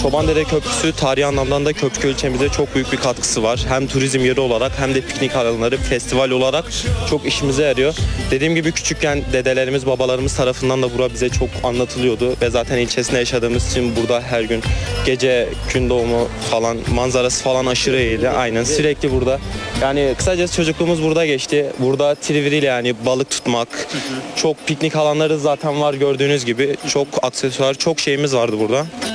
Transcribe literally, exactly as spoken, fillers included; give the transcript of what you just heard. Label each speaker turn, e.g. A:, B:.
A: Çobandere Köprüsü tarihi anlamdan da Köprükköy ilçemize çok büyük bir katkısı var. Hem turizm yeri olarak hem de piknik alanları, festival olarak çok işimize yarıyor. Dediğim gibi küçükken dedelerimiz, babalarımız tarafından da bura bize çok anlatılıyordu ve zaten ilçesinde yaşadığımız için burada her gün gece gün doğumu falan, manzarası falan aşırı iyiydi. Aynen, sürekli burada. Yani kısacası çocukluğumuz burada geçti. Burada triviriyle yani balık tutmak, çok piknik alanları zaten var gördüğünüz gibi. Çok aksesuar, çok şeyimiz vardı burada.